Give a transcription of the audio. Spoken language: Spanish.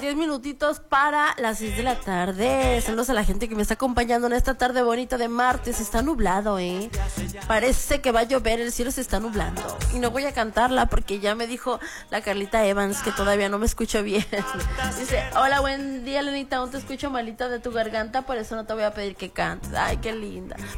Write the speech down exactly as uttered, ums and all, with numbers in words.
diez minutitos para las seis de la tarde. Saludos a la gente que me está acompañando en esta tarde bonita de martes. Está nublado, ¿eh? Parece que va a llover, el cielo se está nublando. Y no voy a cantarla porque ya me dijo la Carlita Evans que todavía no me escucho bien. Dice, hola, buen día, Lenita, aún te escucho malita de tu garganta, por eso no te voy a pedir que cantes. Ay, qué linda.